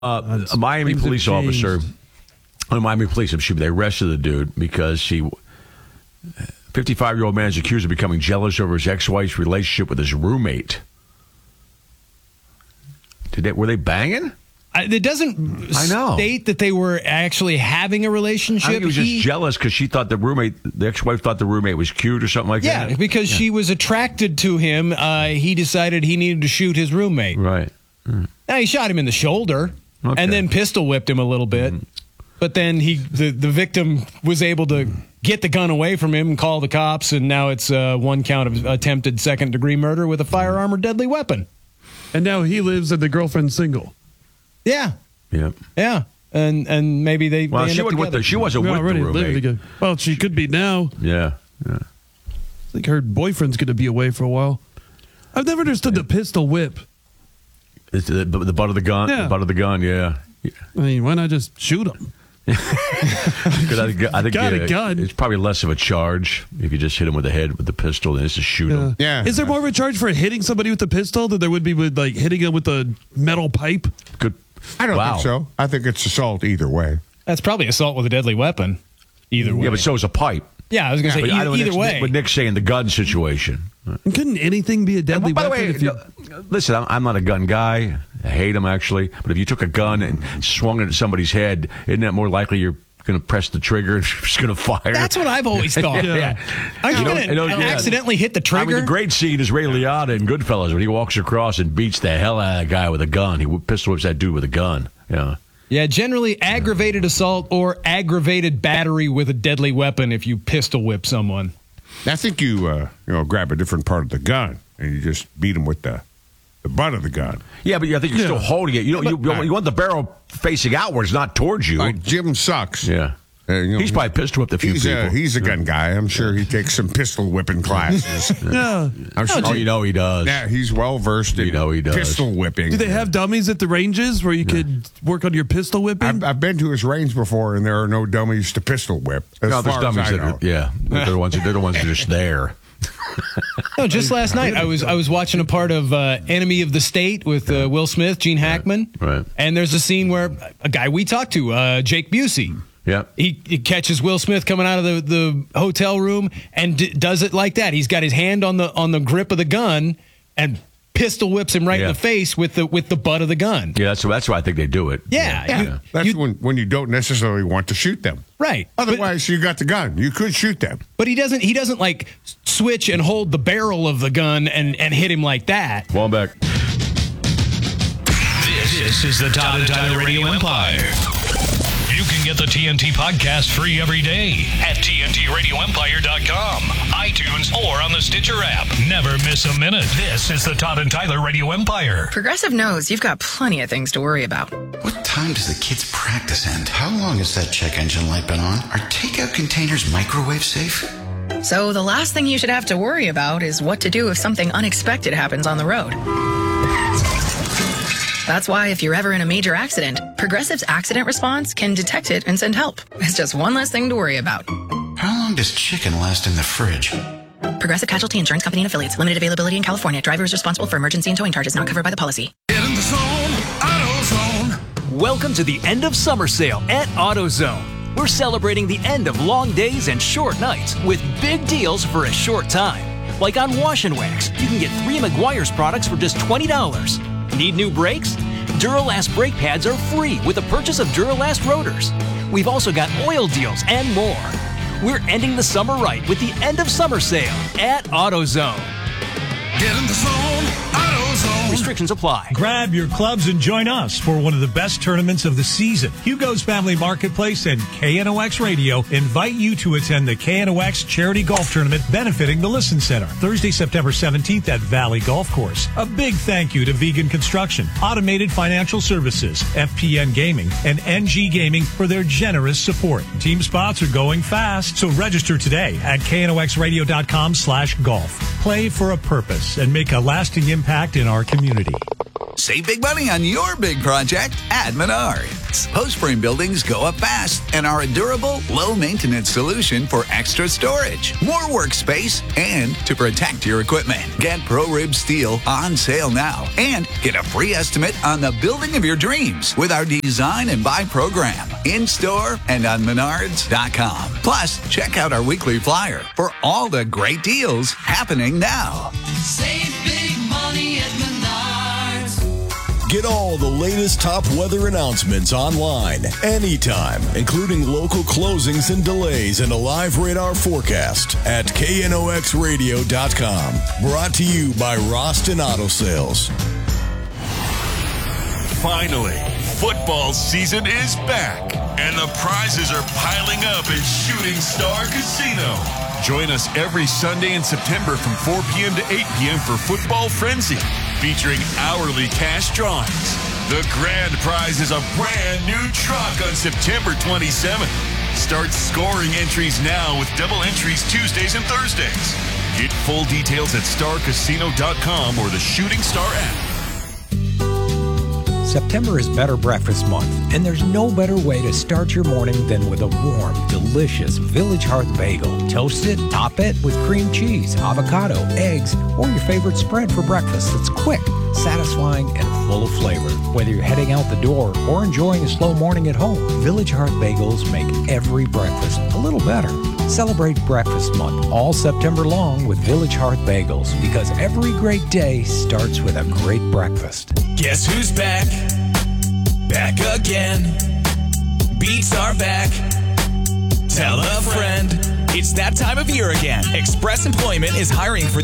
A Miami police officer, Miami police, they arrested the dude because 55-year-old man is accused of becoming jealous over his ex-wife's relationship with his roommate. Were they banging? It doesn't state that they were actually having a relationship. I think he was just jealous because the ex-wife thought the roommate was cute or something like that. Yeah, because she was attracted to him. He decided he needed to shoot his roommate. Right. Now, he shot him in the shoulder and then pistol whipped him a little bit. But then the victim was able to get the gun away from him and call the cops, and now it's one count of attempted second-degree murder with a firearm or deadly weapon. And now he lives and the girlfriend's single. Yeah. Yep. Yeah. And maybe they Well, end she up together. she wasn't with the roommate. Well, she could be now. Yeah. I think her boyfriend's going to be away for a while. I've never understood the pistol whip. It's the butt of the gun. Yeah. The butt of the gun, yeah. I mean, why not just shoot him? Because I think got a gun. It's probably less of a charge if you just hit him with the head with the pistol than it's to shoot him. Yeah. Is there more of a charge for hitting somebody with a pistol than there would be with hitting him with a metal pipe? Good. I don't think so. I think it's assault either way. That's probably assault with a deadly weapon. Either way. Yeah, but so is a pipe. Yeah, I was going to say either way. But Nick's saying the gun situation. And couldn't anything be a deadly By the weapon? way, listen, I'm not a gun guy. I hate them, actually. But if you took a gun and swung it at somebody's head, isn't that more likely you're going to press the trigger and it's going to fire? That's what I've always thought. Yeah. Aren't you going to accidentally hit the trigger? I mean, the great scene is Ray Liotta in Goodfellas when he walks across and beats the hell out of that guy with a gun. He pistol whips that dude with a gun. Yeah. Yeah, generally aggravated assault or aggravated battery with a deadly weapon if you pistol whip someone. I think you grab a different part of the gun and you just beat him with the butt of the gun. Yeah, but I think you're still holding it. You want the barrel facing outwards, not towards you. Like Jim Sucks. Yeah. He's probably pistol whipped a few people. He's a gun guy. I'm sure he takes some pistol whipping classes. Yeah. I'm sure he does. Yeah, he's well versed in he does. pistol whipping. Do they have dummies at the ranges where you could work on your pistol whipping? I've been to his range before, and there are no dummies to pistol whip. No, there's dummies that are, they're the ones that are just there. No, just last night I was watching a part of Enemy of the State with Will Smith, Gene Hackman, right? And there's a scene where a guy we talked to, Jake Busey, he catches Will Smith coming out of the hotel room and does it like that. He's got his hand on the grip of the gun and pistol whips him right in the face with the butt of the gun. Yeah, that's why I think they do it. Yeah. That's when you don't necessarily want to shoot them. Right. Otherwise, you got the gun. You could shoot them. But he doesn't like switch and hold the barrel of the gun and hit him like that. Well, I'm back. This is the Todd and Tyler Radio Empire. You can get the TNT podcast free every day at TNTRadioEmpire.com, iTunes, or on the Stitcher app. Never miss a minute. This is the Todd and Tyler Radio Empire. Progressive knows you've got plenty of things to worry about. What time does the kids' practice end? How long has that check engine light been on? Are takeout containers microwave safe? So the last thing you should have to worry about is what to do if something unexpected happens on the road. That's why if you're ever in a major accident, Progressive's accident response can detect it and send help. It's just one less thing to worry about. How long does chicken last in the fridge? Progressive Casualty Insurance Company and Affiliates. Limited availability in California. Driver is responsible for emergency and towing charges not covered by the policy. Get in the zone, AutoZone. Welcome to the end of summer sale at AutoZone. We're celebrating the end of long days and short nights with big deals for a short time. Like on Wash and Wax, you can get 3 Meguiar's products for just $20. Need new brakes? Duralast brake pads are free with the purchase of Duralast rotors. We've also got oil deals and more. We're ending the summer right with the end of summer sale at AutoZone. Get in the zone, AutoZone. Restrictions apply. Grab your clubs and join us for one of the best tournaments of the season. Hugo's Family Marketplace and KNOX Radio invite you to attend the KNOX Charity Golf Tournament benefiting the Listen Center, Thursday, September 17th at Valley Golf Course. A big thank you to Vegan Construction, Automated Financial Services, FPN Gaming, and NG Gaming for their generous support. Team spots are going fast, so register today at knoxradio.com/golf. Play for a purpose and make a lasting impact in our community. Save big money on your big project at Menards. Post frame buildings go up fast and are a durable, low-maintenance solution for extra storage, more workspace, and to protect your equipment. Get ProRib Steel on sale now and get a free estimate on the building of your dreams with our Design and Buy program in-store and on Menards.com. Plus, check out our weekly flyer for all the great deals happening now. Save big money at Menards. Get all the latest top weather announcements online, anytime, including local closings and delays and a live radar forecast at knoxradio.com. Brought to you by Roston Auto Sales. Finally, football season is back, and the prizes are piling up at Shooting Star Casino. Join us every Sunday in September from 4 p.m. to 8 p.m. for Football Frenzy, featuring hourly cash drawings. The grand prize is a brand new truck on September 27th. Start scoring entries now with double entries Tuesdays and Thursdays. Get full details at starcasino.com or the Shooting Star app. September is Better Breakfast Month, and there's no better way to start your morning than with a warm, delicious Village Hearth bagel. Toast it, top it with cream cheese, avocado, eggs, or your favorite spread for breakfast that's quick, satisfying, and full of flavor. Whether you're heading out the door or enjoying a slow morning at home, Village Hearth bagels make every breakfast a little better. Celebrate Breakfast Month all September long with Village Hearth bagels, because every great day starts with a great breakfast. Guess who's back? Back again. Beats are back. Tell a friend. It's that time of year again. Express Employment is hiring for